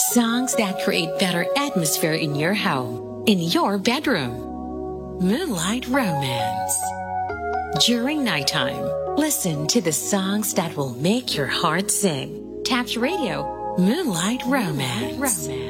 Songs that create better atmosphere in your home, in your bedroom. Moonlight Romance. During nighttime, listen to the songs that will make your heart sing. Tap Radio, Moonlight Romance.